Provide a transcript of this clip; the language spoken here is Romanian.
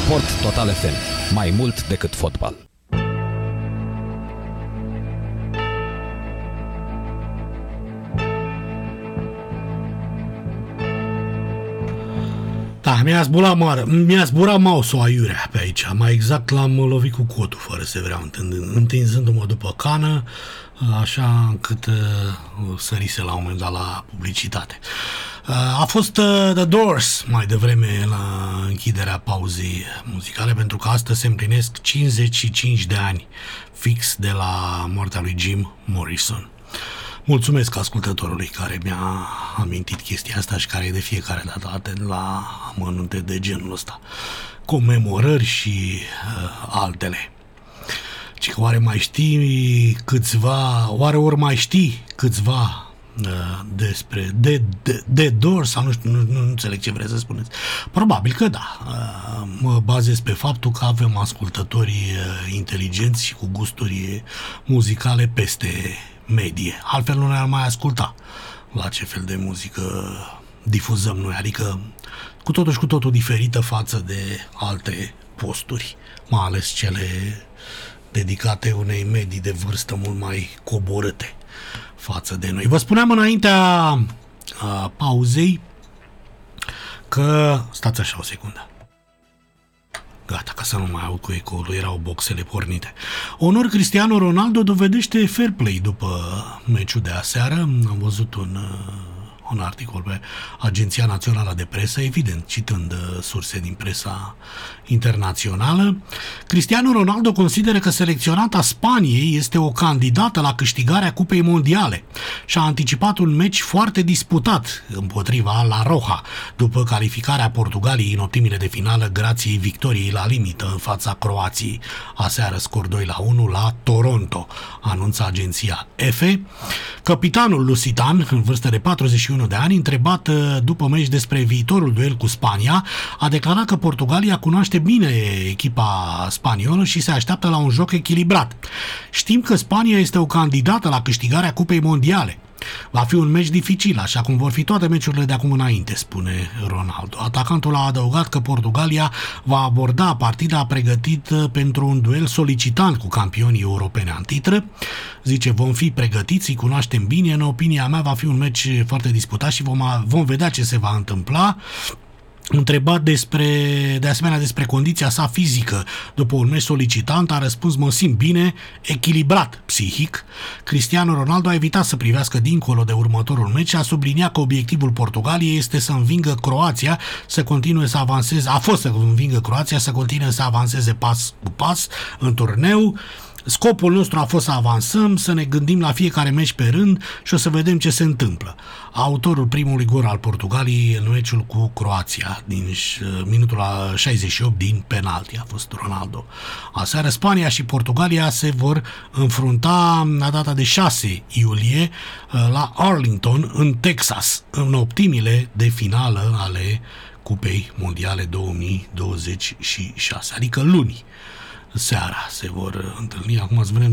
Sport Total FM. Mai mult decât fotbal. Da, mi-a zburat mouse-ul aiurea pe aici. Mai exact l-am lovit cu cotul, fără să vreau, întinzându-mă după cană, așa încât sărise la un moment dat la publicitate. A fost The Doors mai devreme la închiderea pauzei muzicale, pentru că astăzi se împlinesc 55 de ani fix de la moartea lui Jim Morrison. Mulțumesc ascultătorului care mi-a amintit chestia asta și care e de fiecare dată atent la amănunte de genul ăsta, comemorări și altele. Și că oare mai știi câțiva despre The Doors sau nu înțeleg ce vreți să spuneți. Probabil că da. Mă bazez pe faptul că avem ascultători inteligenți și cu gusturi muzicale peste medie. Altfel nu ne-ar mai asculta la ce fel de muzică difuzăm noi, adică cu totul și cu totul diferită față de alte posturi, mai ales cele dedicate unei medii de vârstă mult mai coborâte față de noi. Vă spuneam înaintea pauzei că... Stați așa o secundă. Gata, ca să nu mai aud cu ecoul, erau boxele pornite. Onor Cristiano Ronaldo dovedește fair play după meciul de aseară. Am văzut un articol pe Agenția Națională de Presă, evident, citând surse din presa internațională. Cristiano Ronaldo consideră că selecționata Spaniei este o candidată la câștigarea Cupei Mondiale și a anticipat un meci foarte disputat împotriva La Roja, după calificarea Portugaliei în optimile de finală grație victoriei la limită în fața Croației. Aseară scor 2-1 la Toronto, anunța agenția EFE. Capitanul Lusitan, în vârstă de 41 de ani, întrebat după meci despre viitorul duel cu Spania, a declarat că Portugalia cunoaște bine echipa spaniolă și se așteaptă la un joc echilibrat. Știm că Spania este o candidată la câștigarea Cupei Mondiale. Va fi un meci dificil, așa cum vor fi toate meciurile de acum înainte, spune Ronaldo. Atacantul a adăugat că Portugalia va aborda partida pregătit pentru un duel solicitant cu campionii europene în titră. Zice, vom fi pregătiți, îi cunoaștem bine, în opinia mea va fi un meci foarte disputat și vom vedea ce se va întâmpla. Întrebat de asemenea despre condiția sa fizică după un meci solicitant, a răspuns: mă simt bine, echilibrat psihic. Cristiano Ronaldo a evitat să privească dincolo de următorul meci și a subliniat că obiectivul Portugaliei este să învingă Croația, să continue să avanseze, să continue să avanseze pas cu pas în turneu. Scopul nostru a fost să avansăm, să ne gândim la fiecare meci pe rând și o să vedem ce se întâmplă. Autorul primului gol al Portugaliei în meciul cu Croația, din minutul 68 din penalti, a fost Ronaldo. Aseară Spania și Portugalia se vor înfrunta la data de 6 iulie la Arlington, în Texas, în optimile de finală ale Cupei Mondiale 2026, adică luni seara se vor întâlni. Acum îți vrem